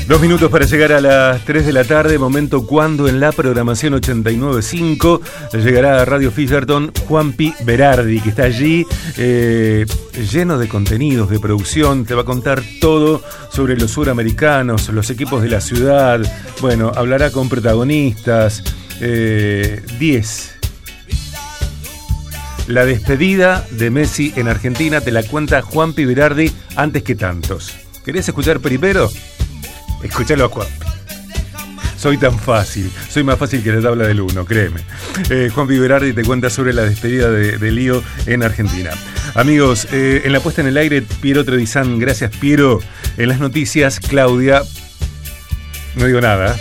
2 minutos para llegar a las 3 de la tarde, momento cuando en la programación 89.5 llegará a Radio Fisherton Juanpi Berardi, que está allí lleno de contenidos, de producción, te va a contar todo sobre los suramericanos, los equipos de la ciudad, bueno, hablará con protagonistas, 10. La despedida de Messi en Argentina te la cuenta Juanpi Berardi antes que tantos. ¿Querés escuchar primero? Escuchalo a Juanpi. Soy tan fácil, soy más fácil que la tabla del 1, créeme. Juanpi Berardi te cuenta sobre la despedida de Lío en Argentina. Amigos, en la puesta en el aire, Piero Trevisan, gracias Piero. En las noticias, Claudia, no digo nada.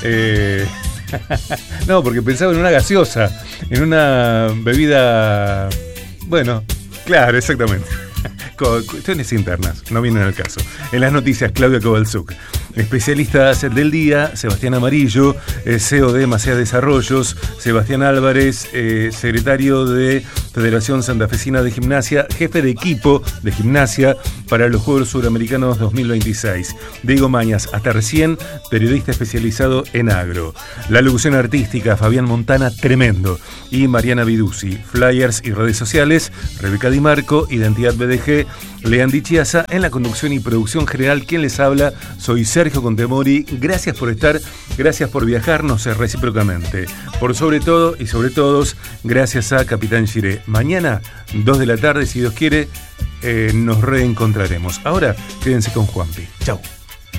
No, porque pensaba en una gaseosa, en una bebida, bueno, claro, exactamente. Cuestiones internas, no vienen al caso. En las noticias, Claudia Kovalchuk. Especialistas del día, Sebastián Amarillo, CEO de Macea Desarrollos, Sebastián Álvarez, secretario de Federación Santafesina de Gimnasia, jefe de equipo de gimnasia para los Juegos Suramericanos 2026. Diego Mañas, hasta recién, periodista especializado en agro. La locución artística, Fabián Montana, tremendo. Y Mariana Viduzzi, flyers y redes sociales, Rebeca Di Marco, Identidad BDG, Leandri Chiasa, en la conducción y producción general, quien les habla, soy Sergio Contemori. Gracias por estar, gracias por viajarnos recíprocamente. Por sobre todo y sobre todos, gracias a Capitán Giré. Mañana, 2 de la tarde, si Dios quiere, nos reencontraremos. Ahora, quédense con Juanpi. Chau.